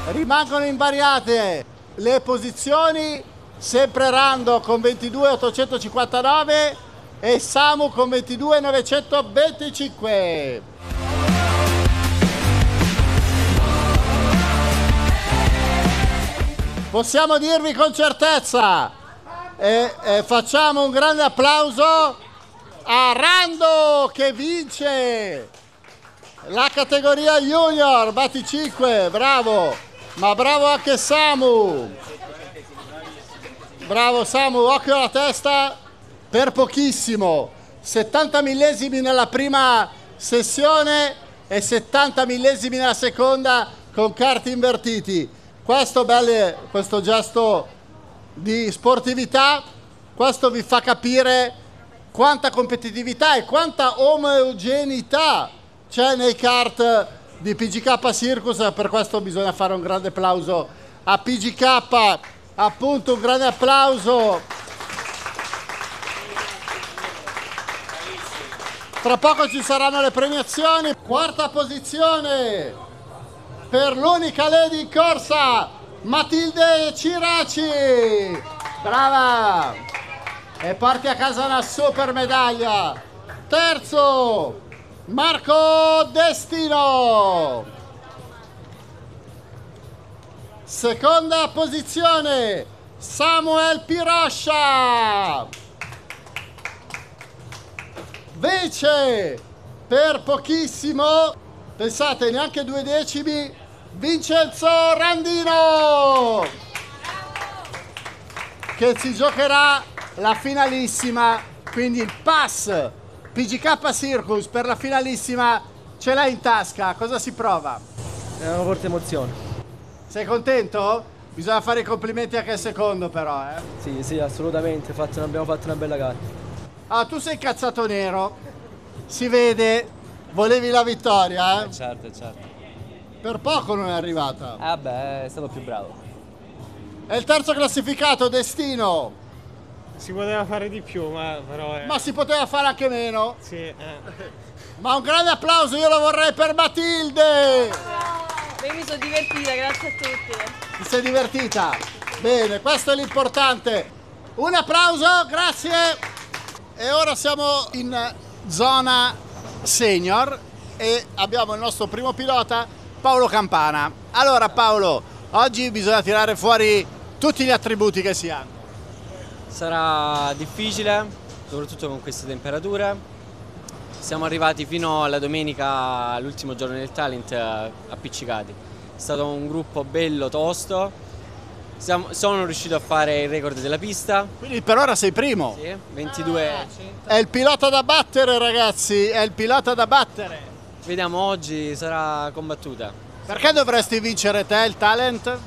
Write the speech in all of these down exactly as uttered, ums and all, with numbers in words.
rimangono invariate le posizioni, sempre Rando con ventidue ottocentocinquantanove e Samu con ventidue novecentoventicinque. Possiamo dirvi con certezza e, e facciamo un grande applauso a Rando che vince la categoria junior batticinque, bravo, ma bravo anche Samu, bravo Samu, occhio alla testa, per pochissimo, settanta millesimi nella prima sessione e settanta millesimi nella seconda con kart invertiti. Questo, belle, questo gesto di sportività, questo vi fa capire quanta competitività e quanta omogeneità c'è nei kart di P G K Circus. Per questo bisogna fare un grande applauso a P G K, appunto un grande applauso. Tra poco ci saranno le premiazioni. Quarta posizione per l'unica lady in corsa, Matilde Ciraci, brava, e porti a casa una super medaglia. Terzo Marco Destino. Seconda posizione Samuel Piroscia. Vince per pochissimo, pensate neanche due decimi, Vincenzo Randino, che si giocherà la finalissima, quindi il pass P G K Circus per la finalissima ce l'hai in tasca. Cosa si prova? È una forte emozione. Sei contento? Bisogna fare i complimenti anche al secondo però, eh? Sì, sì, assolutamente, fatto, abbiamo fatto una bella gara. Ah, tu sei incazzato nero, si vede, volevi la vittoria, eh? Eh certo, certo. Per poco non è arrivata. Ah beh, è stato più bravo. È il terzo classificato, Destino. Si poteva fare di più, ma però è... Ma si poteva fare anche meno. Sì, eh. Ma un grande applauso, io lo vorrei per Matilde. Io mi sono divertita, grazie a tutti. Ti sei divertita? Bene, questo è l'importante. Un applauso, grazie. E ora siamo in zona senior e abbiamo il nostro primo pilota, Paolo Campana. Allora Paolo, oggi bisogna tirare fuori tutti gli attributi che si hanno. Sarà difficile, soprattutto con queste temperature. Siamo arrivati fino alla domenica, all'ultimo giorno del talent, appiccicati. È stato un gruppo bello, tosto. Siamo, sono riuscito a fare il record della pista. Quindi per ora sei primo? Sì, ventidue. Ah, è il pilota da battere, ragazzi, è il pilota da battere. Vediamo, oggi sarà combattuta. Perché dovresti vincere te il talent?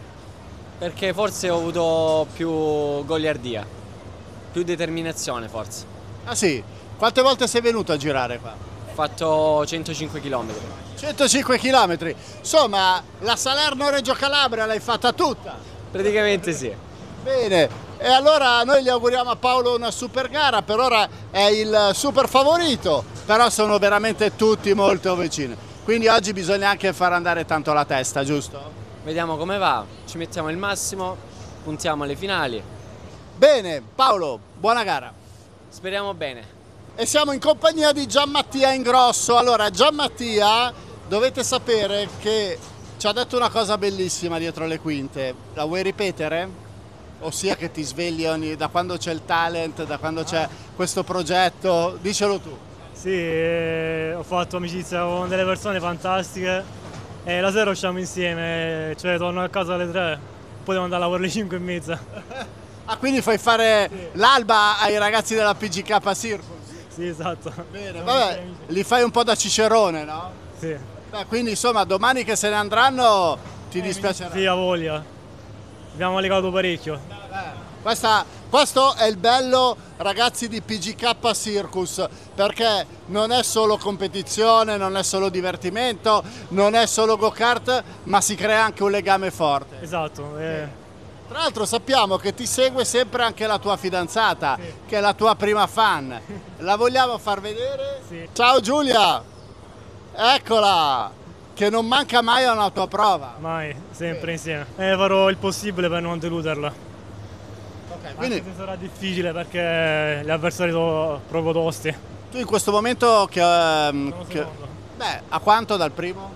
Perché forse ho avuto più goliardia, più determinazione forse. Ah sì? Quante volte sei venuto a girare qua? Ho fatto centocinque chilometri. centocinque chilometri. Insomma, la Salerno-Reggio Calabria l'hai fatta tutta. Praticamente sì. Bene, e allora noi gli auguriamo a Paolo una super gara, per ora è il super favorito, però sono veramente tutti molto vicini. Quindi oggi bisogna anche far andare tanto la testa, giusto? Vediamo come va, ci mettiamo il massimo, puntiamo alle finali. Bene, Paolo, buona gara. Speriamo bene. E siamo in compagnia di Gianmattia Ingrosso. Allora, Gianmattia, dovete sapere che ci ha detto una cosa bellissima dietro le quinte. La vuoi ripetere? Ossia che ti svegli ogni, da quando c'è il talent, da quando c'è questo progetto, dicelo tu. Sì, eh, ho fatto amicizia con delle persone fantastiche e la sera usciamo insieme, cioè torno a casa alle tre, poi devo andare a lavoro alle cinque e mezza. Ah, quindi fai fare sì. l'alba ai ragazzi della P G K Circus? Sì, esatto. Bene, vabbè, li fai un po' da cicerone, no? Sì. Beh, quindi insomma domani che se ne andranno ti eh, dispiacerà? Sì, ha voglia. Abbiamo legato parecchio. Questa, questo è il bello, ragazzi, di P G K Circus, perché non è solo competizione, non è solo divertimento, non è solo go-kart, ma si crea anche un legame forte. Esatto. Eh. Tra l'altro sappiamo che ti segue sempre anche la tua fidanzata, sì, che è la tua prima fan. La vogliamo far vedere? Sì. Ciao Giulia! Eccola! che non manca mai a una tua prova. Mai, sempre insieme. E farò il possibile per non deluderla. Okay, quindi Anche se sarà difficile perché gli avversari sono proprio tosti. tu in questo momento che, ehm, Sono che- secondo. beh, a quanto dal primo?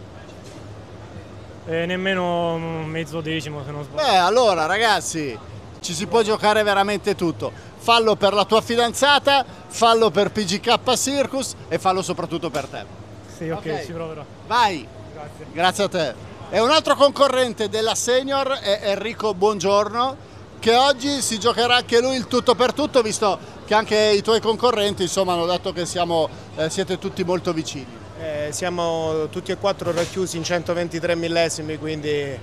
E nemmeno un mezzo decimo se non sbaglio. Beh, allora ragazzi, ci si può giocare veramente tutto. Fallo per la tua fidanzata, fallo per P G K Circus e fallo soprattutto per te. Sì, ok, ok. ci proverò. Vai! Grazie. Grazie a te. E un altro concorrente della Senior è Enrico Buongiorno, che oggi si giocherà anche lui il tutto per tutto, visto che anche i tuoi concorrenti insomma, hanno detto che siamo, eh, siete tutti molto vicini. Eh, siamo tutti e quattro racchiusi in centoventitré millesimi, quindi eh,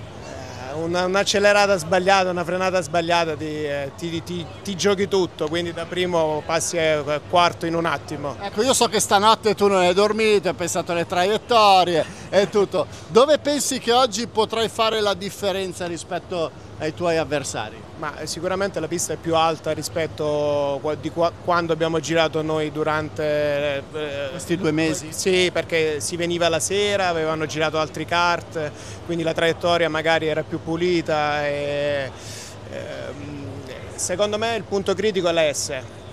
una- un'accelerata sbagliata, una frenata sbagliata ti, eh, ti- ti- ti giochi tutto, quindi da primo passi a quarto in un attimo. Ecco, io so che stanotte tu non hai dormito, hai pensato alle traiettorie e tutto. Dove pensi che oggi potrai fare la differenza rispetto ai tuoi avversari? Ma sicuramente la pista è più alta rispetto a di qua- quando abbiamo girato noi durante eh, Questi due mesi? Sì, perché si veniva la sera, avevano girato altri kart, quindi la traiettoria magari era più pulita e ehm, secondo me il punto critico è l'A S.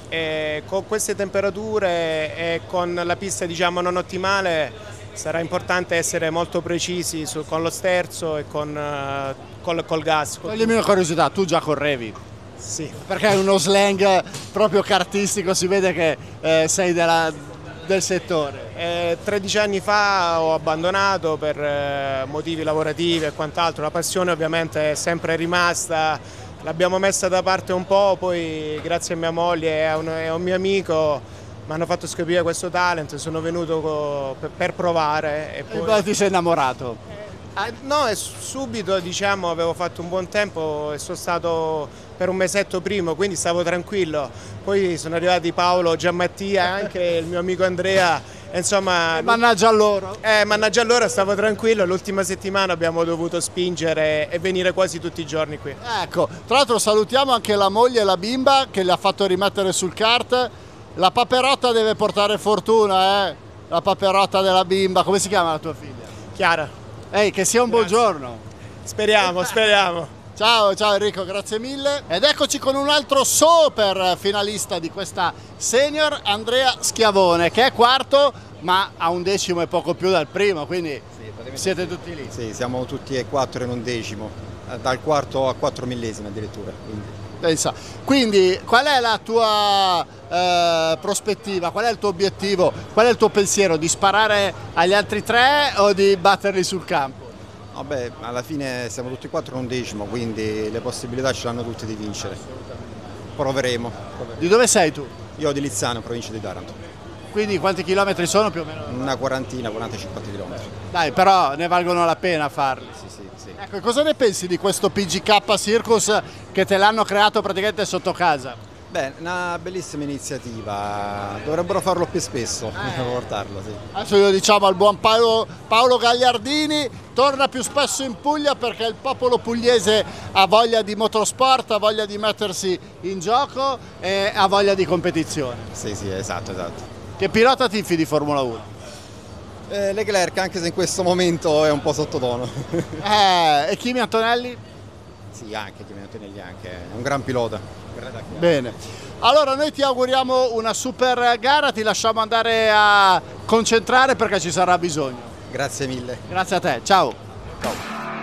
E con queste temperature e con la pista diciamo non ottimale sarà importante essere molto precisi su- con lo sterzo e con, eh, col, col gas. col- Toglimi una curiosità, tu già correvi? Sì. Perché è uno slang proprio kartistico, si vede che eh, sei della- del settore. Eh, tredici anni fa ho abbandonato per eh, motivi lavorativi e quant'altro, la passione ovviamente è sempre rimasta, l'abbiamo messa da parte un po', poi grazie a mia moglie e a un, e a un mio amico mi hanno fatto scoprire questo talent, sono venuto co- per, per provare. E E poi... poi ti sei innamorato. Ah, no, e subito diciamo avevo fatto un buon tempo e sono stato per un mesetto primo, quindi stavo tranquillo. Poi sono arrivati Paolo, Gianmattia e anche il mio amico Andrea, e insomma... Mannaggia a loro. Eh, mannaggia allora stavo tranquillo, l'ultima settimana abbiamo dovuto spingere e venire quasi tutti i giorni qui. Ecco, tra l'altro salutiamo anche la moglie e la bimba che le ha fatto rimettere sul kart. La paperotta deve portare fortuna, eh? La paperotta della bimba. Come si chiama la tua figlia? Chiara, Ehi, che sia un buon giorno. speriamo, speriamo. Ciao, ciao Enrico, grazie mille. Ed eccoci con un altro super finalista di questa Senior, Andrea Schiavone, che è quarto, ma a un decimo e poco più dal primo, quindi siete tutti lì. Sì, siamo tutti e quattro in un decimo, eh, dal quarto a quattro millesimi addirittura. Quindi. Pensa. Quindi qual è la tua eh, prospettiva, qual è il tuo obiettivo, qual è il tuo pensiero? Di sparare agli altri tre o di batterli sul campo? Vabbè, alla fine siamo tutti e quattro in un decimo, quindi le possibilità ce l'hanno tutte di vincere. Proveremo. Di dove sei tu? Io di Lizzano, provincia di Taranto. Quindi quanti chilometri sono più o meno? Una quarantina, quaranta cinquanta chilometri. Dai, però ne valgono la pena farli. Sì, sì, sì. Ecco, cosa ne pensi di questo P G K Circus che te l'hanno creato praticamente sotto casa? Beh, una bellissima iniziativa, dovrebbero farlo più spesso, portarlo, sì. Adesso io diciamo al buon Paolo, Paolo Gagliardini, torna più spesso in Puglia perché il popolo pugliese ha voglia di motorsport, ha voglia di mettersi in gioco e ha voglia di competizione. Sì, sì, esatto, esatto. Che pilota tifi di Formula uno? Eh, Leclerc, anche se in questo momento è un po' sottotono. Eh, e Kimi Antonelli? Sì, anche Kimi Antonelli, anche, è un gran pilota. Bene, allora noi ti auguriamo una super gara, ti lasciamo andare a concentrare perché ci sarà bisogno. Grazie mille. Grazie a te, ciao. Ciao.